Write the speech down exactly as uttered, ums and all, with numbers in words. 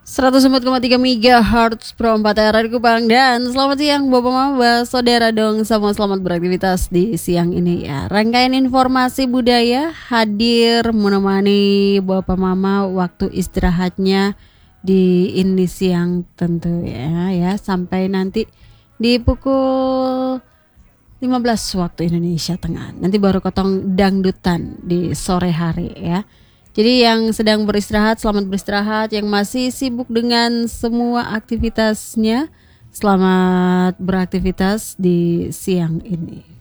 seratus empat koma tiga megahertz Pro empat R di Kupang. Dan selamat siang Bapak Mama, saudara dong, sama selamat beraktivitas di siang ini ya. Rangkaian informasi budaya hadir menemani Bapak Mama waktu istirahatnya di ini siang tentu ya, ya sampai nanti di pukul lima belas waktu Indonesia Tengah. Nanti baru potong dangdutan di sore hari ya. Jadi yang sedang beristirahat, selamat beristirahat. Yang masih sibuk dengan semua aktivitasnya, selamat beraktivitas di siang ini.